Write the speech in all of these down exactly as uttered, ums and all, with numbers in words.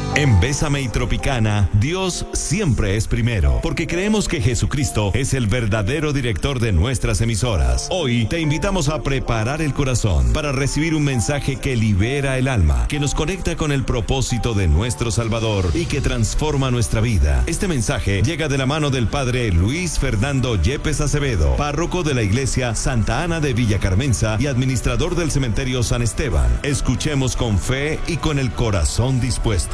En Bésame y Tropicana, Dios siempre es primero, porque creemos que Jesucristo es el verdadero director de nuestras emisoras. Hoy te invitamos a preparar el corazón para recibir un mensaje que libera el alma, que nos conecta con el propósito de nuestro Salvador y que transforma nuestra vida. Este mensaje llega de la mano del Padre Luis Fernando Yepes Acevedo, párroco de la Iglesia Santa Ana de Villa Carmenza y administrador del Cementerio San Esteban. Escuchemos con fe y con el corazón dispuesto.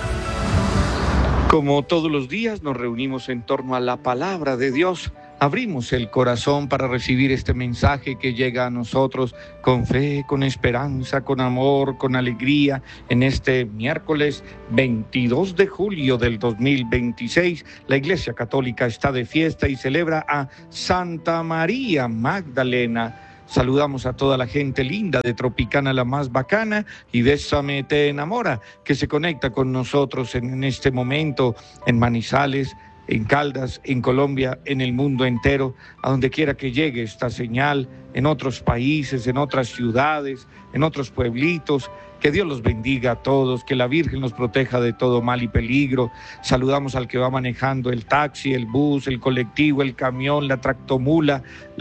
Como todos los días nos reunimos en torno a la palabra de Dios, abrimos el corazón para recibir este mensaje que llega a nosotros con fe, con esperanza, con amor, con alegría, en este miércoles veintidós de julio del dos mil veintiséis. La Iglesia Católica está de fiesta y celebra a Santa María Magdalena. Saludamos a toda la gente linda de Tropicana la más bacana y Bésame te enamora, que se conecta con nosotros en, en este momento en Manizales, en Caldas, en Colombia, en el mundo entero, a donde quiera que llegue esta señal, en otros países, en otras ciudades, en otros pueblitos. Que Dios los bendiga a todos, que la Virgen los proteja de todo mal y peligro. Saludamos al que va manejando el taxi, el bus, el colectivo, el camión, la tractomula,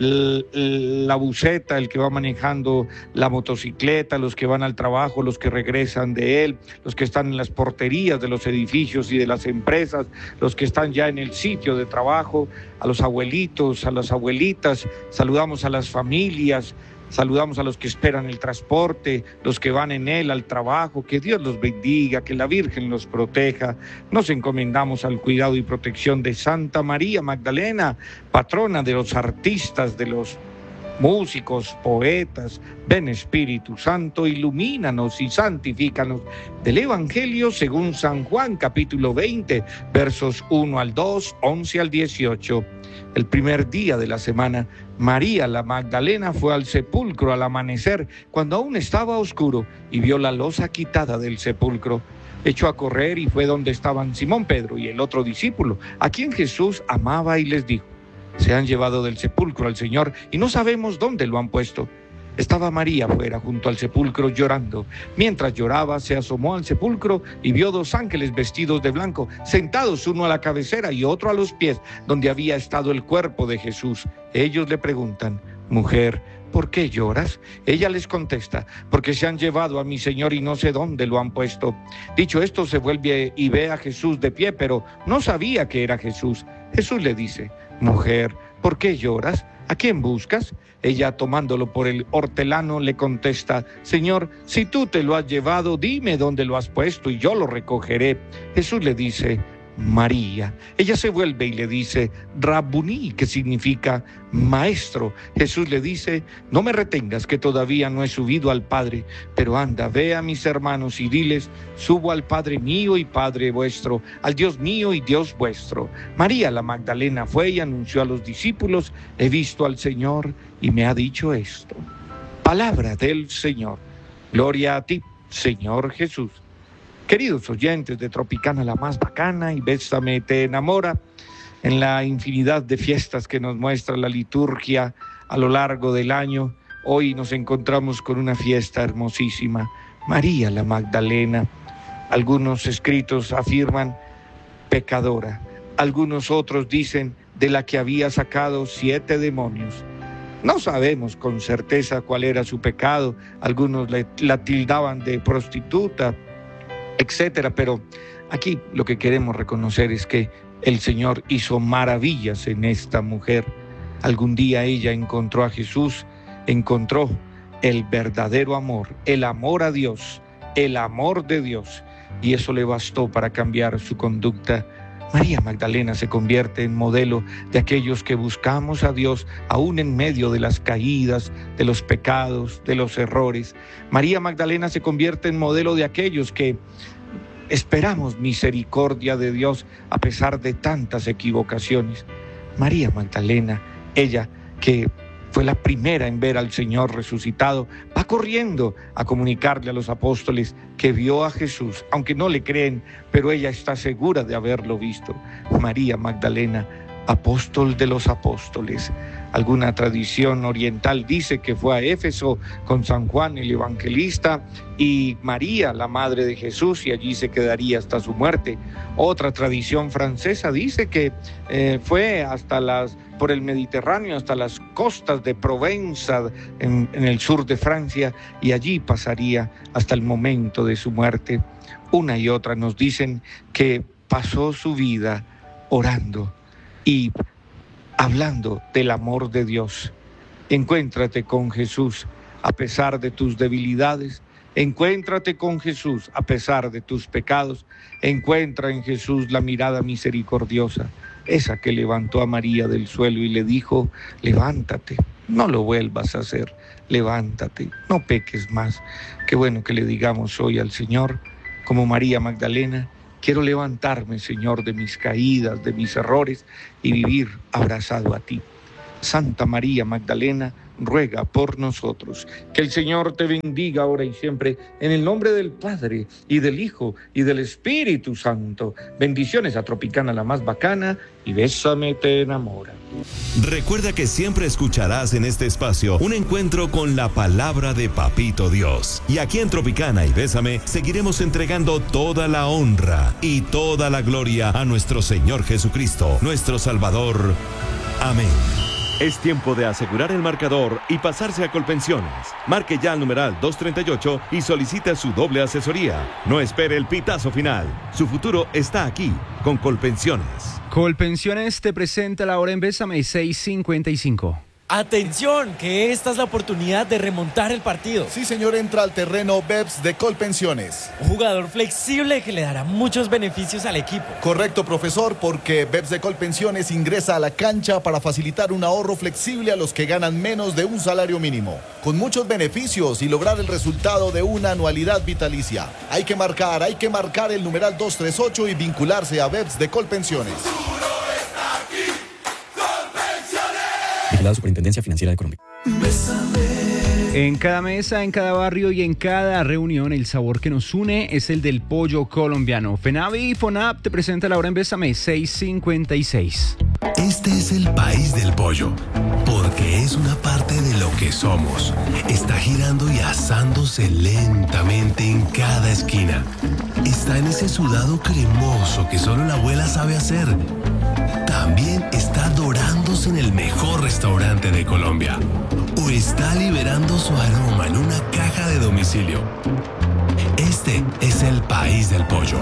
la buseta, el que va manejando la motocicleta, los que van al trabajo, los que regresan de él, los que están en las porterías de los edificios y de las empresas, los que están ya en el sitio de trabajo, a los abuelitos, a las abuelitas. Saludamos a las familias. Saludamos a los que esperan el transporte, los que van en él al trabajo. Que Dios los bendiga, que la Virgen los proteja. Nos encomendamos al cuidado y protección de Santa María Magdalena, patrona de los artistas, de los músicos, poetas. Ven Espíritu Santo, ilumínanos y santifícanos. Del Evangelio según San Juan, capítulo veinte, versos uno al dos, once al dieciocho. El primer día de la semana, María la Magdalena fue al sepulcro al amanecer, cuando aún estaba oscuro, y vio la losa quitada del sepulcro. Echó a correr y fue donde estaban Simón Pedro y el otro discípulo, a quien Jesús amaba, y les dijo: se han llevado del sepulcro al Señor y no sabemos dónde lo han puesto. Estaba María fuera junto al sepulcro llorando. Mientras lloraba, se asomó al sepulcro y vio dos ángeles vestidos de blanco, sentados, uno a la cabecera y otro a los pies, donde había estado el cuerpo de Jesús. Ellos le preguntan: mujer, ¿por qué lloras? Ella les contesta: porque se han llevado a mi Señor y no sé dónde lo han puesto. Dicho esto, se vuelve y ve a Jesús de pie, pero no sabía que era Jesús. Jesús le dice: mujer, ¿por qué lloras? ¿A quién buscas? Ella, tomándolo por el hortelano, le contesta: Señor, si tú te lo has llevado, dime dónde lo has puesto y yo lo recogeré. Jesús le dice: María. Ella se vuelve y le dice: Rabuní, que significa maestro. Jesús le dice: no me retengas, que todavía no he subido al Padre, pero anda, ve a mis hermanos y diles: subo al Padre mío y Padre vuestro, al Dios mío y Dios vuestro. María la Magdalena fue y anunció a los discípulos: he visto al Señor y me ha dicho esto. Palabra del Señor. Gloria a ti, Señor Jesús. Queridos oyentes de Tropicana la más bacana y Bésame te enamora, en la infinidad de fiestas que nos muestra la liturgia a lo largo del año, hoy nos encontramos con una fiesta hermosísima, María la Magdalena. Algunos escritos afirman pecadora, algunos otros dicen de la que había sacado siete demonios. No sabemos con certeza cuál era su pecado, algunos la, la tildaban de prostituta, etcétera, pero aquí lo que queremos reconocer es que el Señor hizo maravillas en esta mujer. Algún día ella encontró a Jesús, encontró el verdadero amor, el amor a Dios, el amor de Dios, y eso le bastó para cambiar su conducta. María Magdalena se convierte en modelo de aquellos que buscamos a Dios aún en medio de las caídas, de los pecados, de los errores. María Magdalena se convierte en modelo de aquellos que esperamos misericordia de Dios a pesar de tantas equivocaciones. María Magdalena, ella que fue la primera en ver al Señor resucitado, va corriendo a comunicarle a los apóstoles que vio a Jesús, aunque no le creen, pero ella está segura de haberlo visto. María Magdalena, apóstol de los apóstoles, Alguna tradición oriental dice que fue a Éfeso con San Juan el Evangelista y María, la madre de Jesús, y allí se quedaría hasta su muerte. Otra tradición francesa dice que eh, fue hasta las, por el Mediterráneo, hasta las costas de Provenza, en, en el sur de Francia, y allí pasaría hasta el momento de su muerte. Una y otra nos dicen que pasó su vida orando y hablando del amor de Dios. Encuéntrate con Jesús a pesar de tus debilidades. Encuéntrate con Jesús a pesar de tus pecados. Encuentra en Jesús la mirada misericordiosa, esa que levantó a María del suelo y le dijo: levántate, no lo vuelvas a hacer, levántate, no peques más. Qué bueno que le digamos hoy al Señor, como María Magdalena: quiero levantarme, Señor, de mis caídas, de mis errores y vivir abrazado a ti. Santa María Magdalena, ruega por nosotros. Que el Señor te bendiga ahora y siempre, en el nombre del Padre, y del Hijo, y del Espíritu Santo. Bendiciones a Tropicana, la más bacana, y Bésame te enamora. Recuerda que siempre escucharás en este espacio un encuentro con la palabra de Papito Dios. Y aquí en Tropicana y Bésame seguiremos entregando toda la honra y toda la gloria a nuestro Señor Jesucristo, nuestro Salvador. Amén. Es tiempo de asegurar el marcador y pasarse a Colpensiones. Marque ya el numeral dos treinta y ocho y solicite su doble asesoría. No espere el pitazo final. Su futuro está aquí, con Colpensiones. Colpensiones te presenta la hora en Bésame seis cincuenta y cinco. Atención, que esta es la oportunidad de remontar el partido. Sí, señor, entra al terreno Beps de Colpensiones. Un jugador flexible que le dará muchos beneficios al equipo. Correcto, profesor, porque Beps de Colpensiones ingresa a la cancha para facilitar un ahorro flexible a los que ganan menos de un salario mínimo, con muchos beneficios y lograr el resultado de una anualidad vitalicia. Hay que marcar, hay que marcar el numeral dos treinta y ocho y vincularse a Beps de Colpensiones. La Superintendencia Financiera de Colombia. En cada mesa, en cada barrio y en cada reunión, el sabor que nos une es el del pollo colombiano. FENAVI y FONAP te presenta la hora en Bésame seis cincuenta y seis. Este es el país del pollo, porque es una parte de lo que somos. Está girando y asándose lentamente en cada esquina. Está en ese sudado cremoso que solo la abuela sabe hacer. También está dorándose en el mejor restaurante de Colombia. O está liberando su aroma en una caja de domicilio. Este es el país del pollo.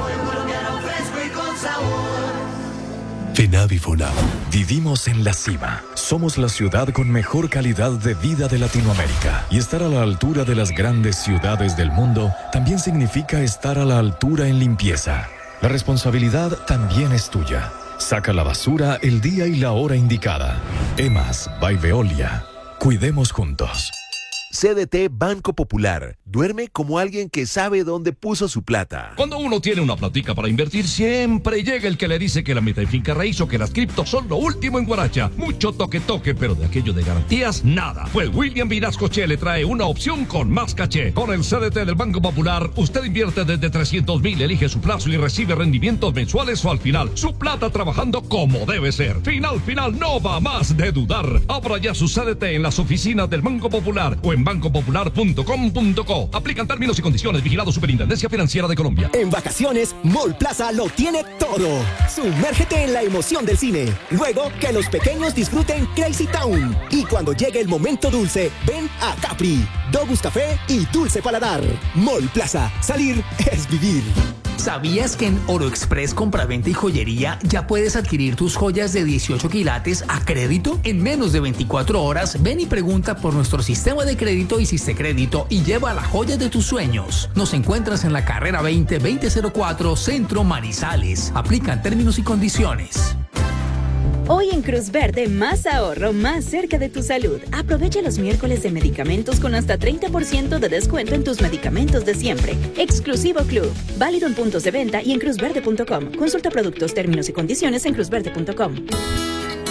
FENAVI FONAV. Vivimos en la cima. Somos la ciudad con mejor calidad de vida de Latinoamérica. Y estar a la altura de las grandes ciudades del mundo también significa estar a la altura en limpieza. La responsabilidad también es tuya. Saca la basura el día y la hora indicada. EMAS by Veolia. Cuidemos juntos. C D T Banco Popular. Duerme como alguien que sabe dónde puso su plata. Cuando uno tiene una platica para invertir, siempre llega el que le dice que la meta en finca raíz o que las cripto son lo último en Guaracha. Mucho toque toque, pero de aquello de garantías, nada. Pues William Vinascoche le trae una opción con más caché. Con el C D T del Banco Popular, usted invierte desde trescientos mil, elige su plazo y recibe rendimientos mensuales o al final. Su plata trabajando como debe ser. Final, final, no va más de dudar. Abra ya su C D T en las oficinas del Banco Popular o en banco popular punto com punto co. Aplican términos y condiciones. Vigilado Superintendencia Financiera de Colombia. En vacaciones, Mall Plaza lo tiene todo. Sumérgete en la emoción del cine. Luego, que los pequeños disfruten Crazy Town. Y cuando llegue el momento dulce, ven a Capri, Dogus Café y Dulce Paladar. Mall Plaza. Salir es vivir. ¿Sabías que en Oro Express Compraventa y Joyería ya puedes adquirir tus joyas de dieciocho quilates a crédito? En menos de veinticuatro horas, ven y pregunta por nuestro sistema de crédito y Crédito y lleva la joya de tus sueños. Nos encuentras en la carrera veinte veinte cero cuatro, Centro Manizales. Aplican términos y condiciones. Hoy en Cruz Verde, más ahorro, más cerca de tu salud. Aprovecha los miércoles de medicamentos con hasta treinta por ciento de descuento en tus medicamentos de siempre. Exclusivo Club. Válido en puntos de venta y en cruz verde punto com. Consulta productos, términos y condiciones en cruz verde punto com.